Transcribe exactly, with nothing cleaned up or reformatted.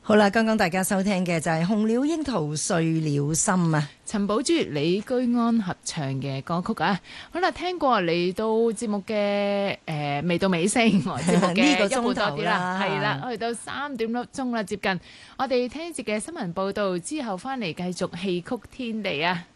好啦，剛剛大家收聽嘅就係《紅了櫻桃碎了心》啊， 陳寶珠、李居安合唱嘅歌曲啊。好啦，聽過嚟到節目嘅誒、呃、未到尾聲，節目嘅一半多啲啦，係啦，去到三點粒鐘啦，接近。我哋聽節嘅新聞報導之後，翻嚟繼續戲曲天地啊。